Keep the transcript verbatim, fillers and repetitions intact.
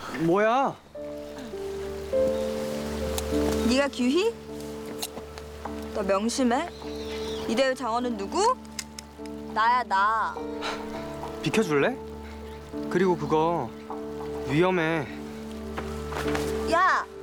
뭐야? 네가 규희? 너 명심해. 이대호 장원은 누구? 나야 나. 비켜줄래? 그리고 그거 위험해. 야!